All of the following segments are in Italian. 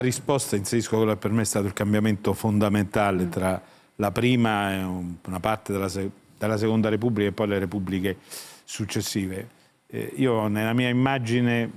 risposta inserisco quello che per me è stato il cambiamento fondamentale tra la prima e una parte della Seconda Repubblica e poi le repubbliche successive. Io nella mia immagine,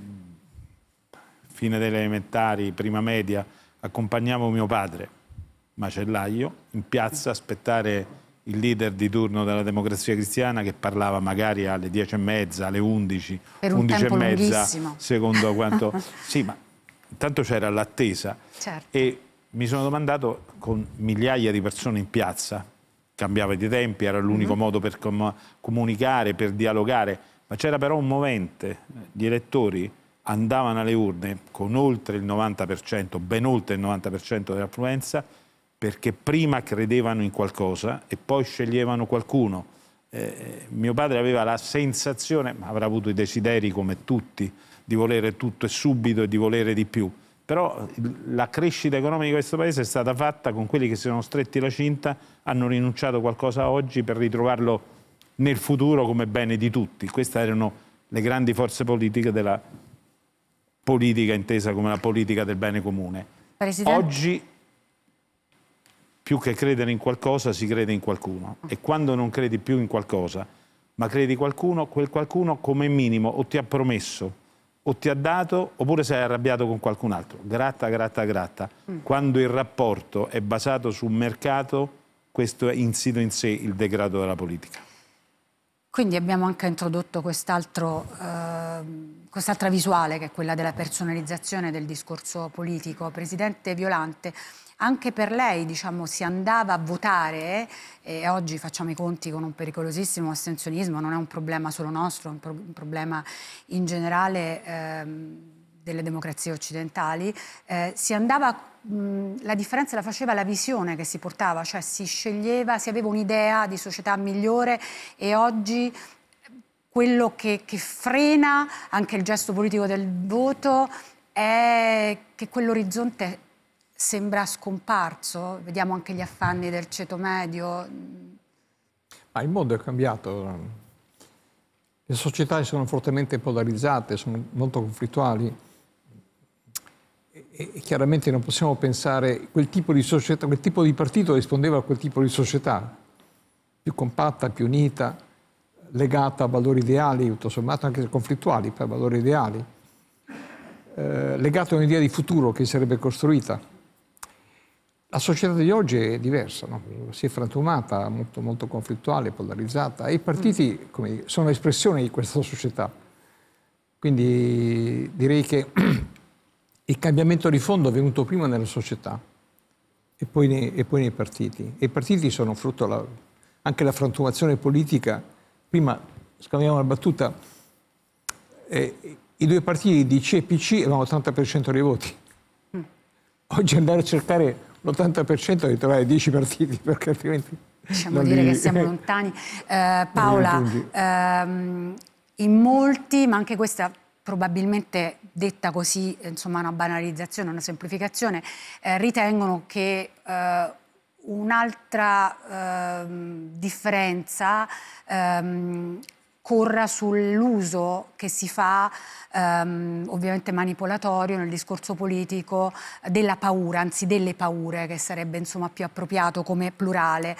fine delle elementari, prima media, accompagnavo mio padre, macellaio, in piazza a aspettare il leader di turno della Democrazia Cristiana che parlava magari alle 10:30, alle 11, per un 11:30, tempo lunghissimo. secondo quanto... Sì, ma intanto c'era l'attesa. Certo. E mi sono domandato, con migliaia di persone in piazza, cambiava di tempi, era l'unico modo per comunicare, per dialogare, ma c'era però un movente, gli elettori andavano alle urne con oltre il 90%, ben oltre il 90% dell'affluenza, perché prima credevano in qualcosa e poi sceglievano qualcuno. Mio padre aveva la sensazione, ma avrà avuto i desideri come tutti, di volere tutto e subito e di volere di più. Però la crescita economica di questo paese è stata fatta con quelli che si sono stretti la cinta, hanno rinunciato a qualcosa oggi per ritrovarlo nel futuro come bene di tutti. Queste erano le grandi forze politiche della politica intesa come la politica del bene comune. Presidente? Oggi, più che credere in qualcosa, si crede in qualcuno. E quando non credi più in qualcosa, ma credi in qualcuno, quel qualcuno come minimo o ti ha promesso, o ti ha dato, oppure sei arrabbiato con qualcun altro. Gratta, gratta, gratta. Quando il rapporto è basato sul mercato, questo è insito in sé il degrado della politica. Quindi abbiamo anche introdotto quest'altra visuale, che è quella della personalizzazione del discorso politico. Presidente Violante, anche per lei, diciamo, si andava a votare e oggi facciamo i conti con un pericolosissimo astensionismo, non è un problema solo nostro, è un problema in generale delle democrazie occidentali. Si andava, la differenza la faceva la visione che si portava, cioè si sceglieva, si aveva un'idea di società migliore, e oggi quello che frena anche il gesto politico del voto è che quell'orizzonte sembra scomparso. Vediamo anche gli affanni del ceto medio. Ma il mondo è cambiato. Le società sono fortemente polarizzate, sono molto conflittuali. E chiaramente non possiamo pensare quel tipo di società, quel tipo di partito rispondeva a quel tipo di società, più compatta, più unita, legata a valori ideali, tutto sommato anche se conflittuali, per valori ideali, legata a un'idea di futuro che sarebbe costruita. La società di oggi è diversa, no? Si è frantumata, molto, molto conflittuale, polarizzata, e i partiti sono espressione di questa società. Quindi direi che il cambiamento di fondo è venuto prima nella società e poi nei partiti. E i partiti sono frutto anche la frantumazione politica. Prima, scambiamo la battuta, i due partiti DC e PC avevano l'80% dei voti. Oggi andare a cercare l'80% di trovare 10 partiti, perché altrimenti... Possiamo dire che siamo lontani. Paola, in molti, ma anche questa probabilmente detta così, insomma, una banalizzazione, una semplificazione, ritengono che un'altra differenza corra sull'uso che si fa, ovviamente manipolatorio nel discorso politico, della paura, anzi delle paure, che sarebbe insomma più appropriato come plurale.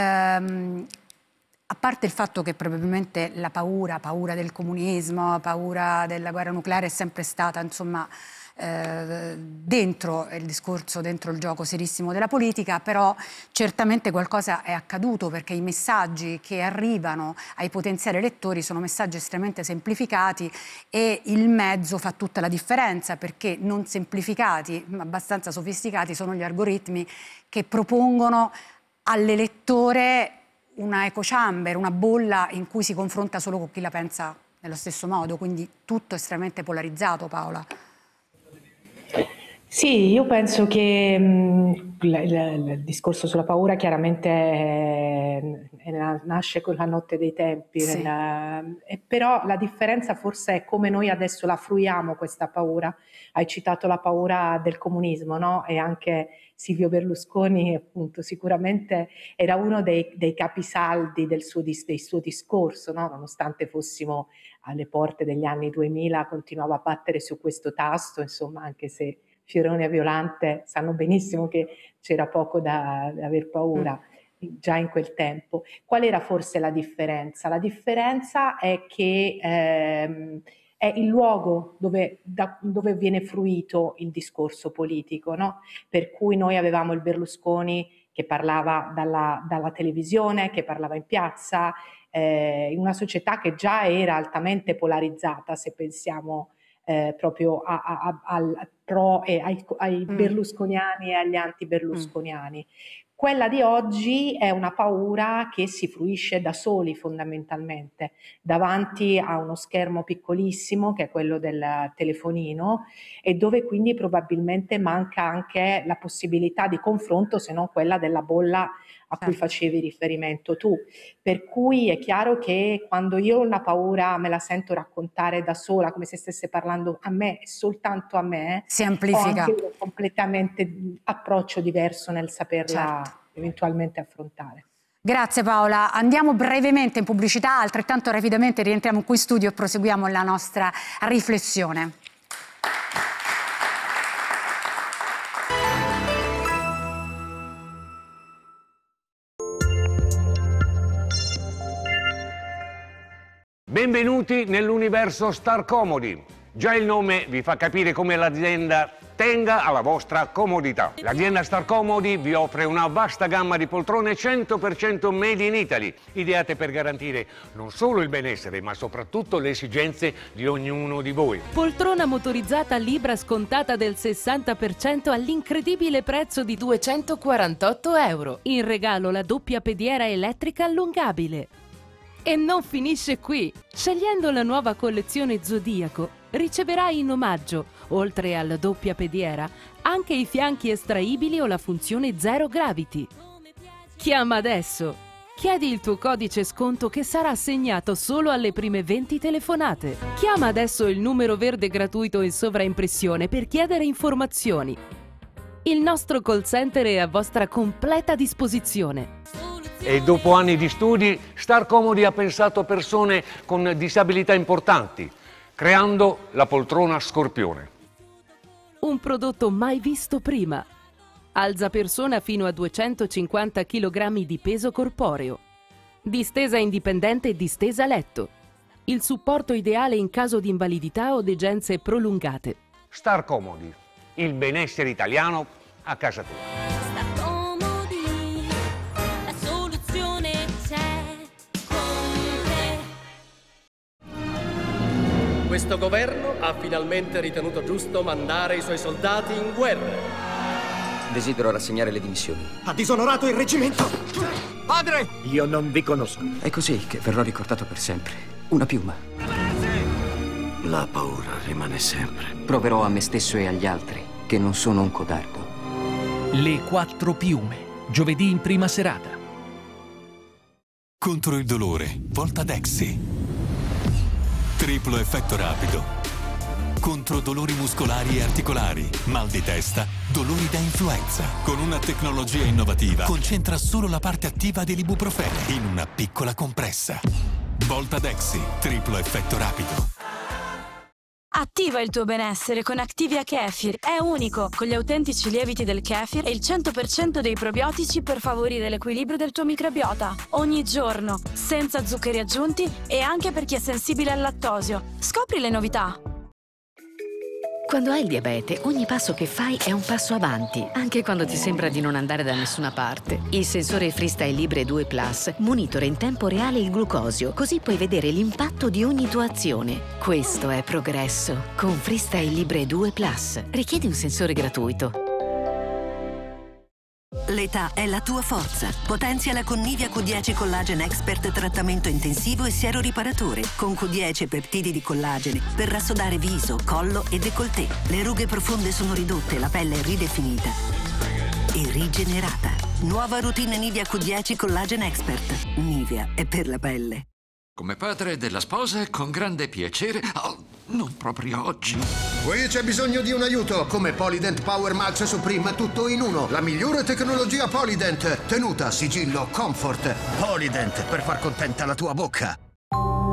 A parte il fatto che probabilmente la paura del comunismo, paura della guerra nucleare è sempre stata, insomma, dentro il discorso, dentro il gioco serissimo della politica, però certamente qualcosa è accaduto, perché i messaggi che arrivano ai potenziali elettori sono messaggi estremamente semplificati, e il mezzo fa tutta la differenza, perché non semplificati ma abbastanza sofisticati sono gli algoritmi che propongono all'elettore una echo chamber, una bolla in cui si confronta solo con chi la pensa nello stesso modo, quindi tutto estremamente polarizzato, Paola. Sì, io penso che il discorso sulla paura chiaramente nasce con la notte dei tempi, Sì. però la differenza forse è come noi adesso la fruiamo questa paura. Hai citato la paura del comunismo, no? E anche Silvio Berlusconi, appunto, sicuramente era uno dei capisaldi del suo discorso, no? Nonostante fossimo alle porte degli anni 2000, continuava a battere su questo tasto, insomma, anche se Fioroni e Violante sanno benissimo che c'era poco da aver paura già in quel tempo. Qual era forse la differenza? La differenza è che è il luogo dove viene fruito il discorso politico, no? Per cui noi avevamo il Berlusconi che parlava dalla televisione, che parlava in piazza, in una società che già era altamente polarizzata, se pensiamo proprio al pro e ai berlusconiani e agli anti-berlusconiani. Quella di oggi è una paura che si fruisce da soli fondamentalmente, davanti a uno schermo piccolissimo che è quello del telefonino e dove quindi probabilmente manca anche la possibilità di confronto, se non quella della bolla a cui facevi riferimento tu. Per cui è chiaro che quando io la paura me la sento raccontare da sola, come se stesse parlando a me e soltanto a me, si amplifica. Ho anche un completamente approccio diverso nel saperla eventualmente affrontare. Grazie Paola, andiamo brevemente in pubblicità, altrettanto rapidamente rientriamo qui in studio e proseguiamo la nostra riflessione. Benvenuti nell'universo Star Comodi. Già il nome vi fa capire come l'azienda tenga alla vostra comodità. L'azienda Star Comodi vi offre una vasta gamma di poltrone 100% made in Italy, ideate per garantire non solo il benessere, ma soprattutto le esigenze di ognuno di voi. Poltrona motorizzata Libra scontata del 60% all'incredibile prezzo di 248 €. In regalo la doppia pediera elettrica allungabile. E non finisce qui! Scegliendo la nuova collezione Zodiaco, riceverai in omaggio, oltre alla doppia pediera, anche i fianchi estraibili o la funzione Zero Gravity. Chiama adesso! Chiedi il tuo codice sconto che sarà assegnato solo alle prime 20 telefonate. Chiama adesso il numero verde gratuito in sovraimpressione per chiedere informazioni. Il nostro call center è a vostra completa disposizione. E dopo anni di studi, Star Comodi ha pensato a persone con disabilità importanti, creando la poltrona Scorpione. Un prodotto mai visto prima. Alza persona fino a 250 kg di peso corporeo. Distesa indipendente e distesa letto. Il supporto ideale in caso di invalidità o degenze prolungate. Star Comodi, il benessere italiano a casa tua. Questo governo ha finalmente ritenuto giusto mandare i suoi soldati in guerra. Desidero rassegnare le dimissioni. Ha disonorato il reggimento! Padre! Io non vi conosco. È così che verrò ricordato per sempre. Una piuma. La paura rimane sempre. Proverò a me stesso e agli altri che non sono un codardo. Le 4 piume. Giovedì in prima serata. Contro il dolore, Voltadexi. Triplo effetto rapido. Contro dolori muscolari e articolari, mal di testa, dolori da influenza. Con una tecnologia innovativa, concentra solo la parte attiva dell'ibuprofene in una piccola compressa. Voltadexi, triplo effetto rapido. Attiva il tuo benessere con Activia Kefir. È unico, con gli autentici lieviti del kefir e il 100% dei probiotici per favorire l'equilibrio del tuo microbiota. Ogni giorno, senza zuccheri aggiunti e anche per chi è sensibile al lattosio. Scopri le novità. Quando hai il diabete, ogni passo che fai è un passo avanti, anche quando ti sembra di non andare da nessuna parte. Il sensore Freestyle Libre 2 Plus monitora in tempo reale il glucosio, così puoi vedere l'impatto di ogni tua azione. Questo è progresso. Con Freestyle Libre 2 Plus. Richiedi un sensore gratuito. L'età è la tua forza. Potenziala con Nivea Q10 Collagen Expert trattamento intensivo e siero riparatore. Con Q10 peptidi di collagene per rassodare viso, collo e décolleté. Le rughe profonde sono ridotte, la pelle è ridefinita e rigenerata. Nuova routine Nivea Q10 Collagen Expert. Nivea è per la pelle. Come padre della sposa, con grande piacere... Oh, non proprio oggi. Qui c'è bisogno di un aiuto. Come Polydent Power Max Supreme, tutto in uno. La migliore tecnologia Polydent. Tenuta, sigillo, comfort. Polydent, per far contenta la tua bocca.